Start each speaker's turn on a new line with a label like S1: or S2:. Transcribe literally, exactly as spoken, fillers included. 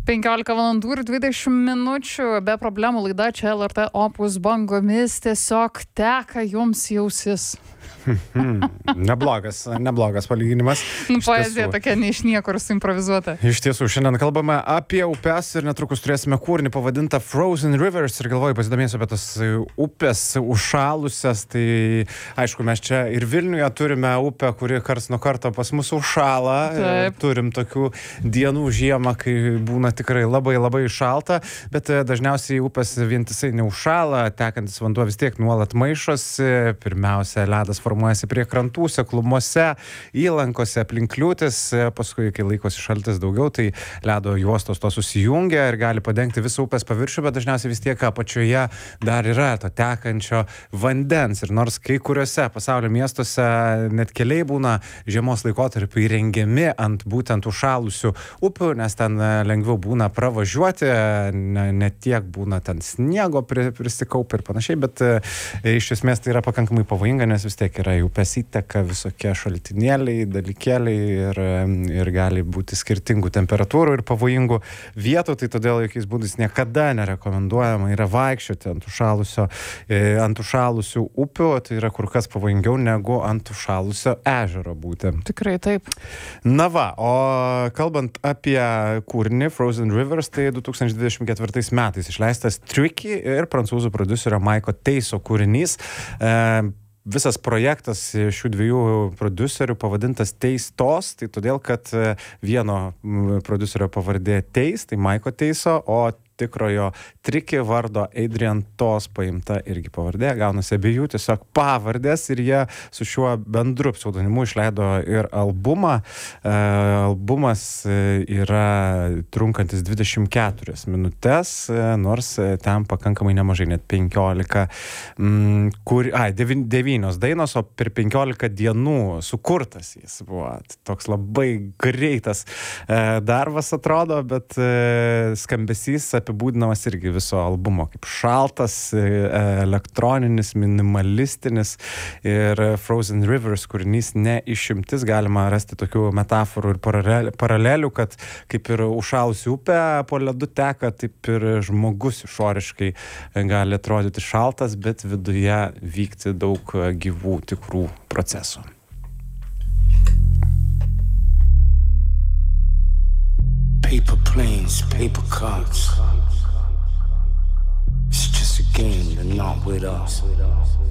S1: penkiolika valandų ir dvidešimt minučių, be problemų laida čia L R T Opus bangomis tiesiog teka jums į ausis.
S2: Hmm, neblogas, neblogas palyginimas.
S1: Nu, poezija tokia ne iš niekur suimprovizuota.
S2: Iš tiesų, šiandien kalbame apie upes ir netrukus turėsime kūrinį pavadintą Frozen Rivers ir galvoju, pasidomėsiu apie tas upes užšalusias. Tai aišku, mes čia ir Vilniuje turime upę, kuri karts nuo karto pas mus užšala.
S1: Taip.
S2: Turim tokių dienų žiemą, kai būna tikrai labai labai šalta, bet dažniausiai upės vientisai neužšala, tekantis vanduo vis tiek nuolat maišosi. Pirmiausia, ledas formuojasi prie krantų, seklumose, įlankose, aplink kliūtis, paskui, kai laikosi šaltis daugiau, tai ledo juostos to susijungia ir gali padengti visą upės paviršių, bet dažniausiai vis tiek apačioje dar yra to tekančio vandens. Ir nors kai kuriuose pasaulio miestuose net keliai būna žiemos laikotarpiu įrengiami ant būtent užšalusių upių, nes ten lengviau būna pravažiuoti, ne, ne tiek būna ten sniego pri, prisikaupę ir panašiai, bet e, iš esmės tai yra pakankamai pavojinga, nes vis tiek yra į upės įteka visokie šaltinėliai, dalykėliai ir, ir gali būti skirtingų temperatūrų ir pavojingų vietų, tai todėl jokiais būdais niekada nerekomenduojama yra vaikščioti ant užšalusio, ant užšalusių upių, tai yra kur kas pavojingiau negu ant užšalusio ežero būti.
S1: Tikrai taip.
S2: Na va, o kalbant apie kūrinį Frozen Rivers, tai du tūkstančiai dvidešimt ketvirtais metais išleistas Tricky ir prancūzų prodiuserio Maiko Teiso kūrinys. E, Visas projektas šių dviejų prodiuserių pavadintas Teistos, tai todėl, kad vieno prodiuserio pavardė Teis, tai Maiko Teiso, o tikrojo Tricky vardo Adrian Tos paimta irgi pavardė, gaunasi abiejų tiesiog pavardės ir jie su šiuo bendru pseudonimu išleido ir albumą. E, albumas yra trunkantis dvidešimt keturias minutės, nors ten pakankamai nemažai, net penkiolika, m, kur, ai, devynios dainos, o per penkiolika dienų sukurtas jis buvo. Toks labai greitas e, darbas atrodo, bet e, skambesys apibūdinamas irgi viso albumo kaip šaltas, elektroninis, minimalistinis ir Frozen Rivers kūrinys ne išimtis. Galima rasti tokių metaforų ir paralelių, kad kaip ir užšalusi upė po ledu teka, taip ir žmogus išoriškai gali atrodyti šaltas, bet viduje vykti daug gyvų, tikrų procesų.
S3: Paper planes, paper cars. It's just a game, they're not with us.